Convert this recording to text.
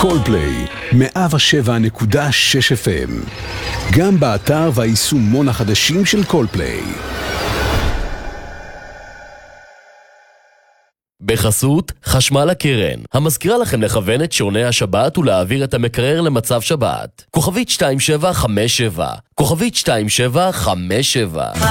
קולפליי 107.6 FM, גם באתר והיישומון החדשים של קולפליי. בחסות חשמל הקרן, המזכירה לכם לכוון את שעוני השבת ולהעביר את המקרר למצב שבת. כוכבית 2757, כוכבית 2757.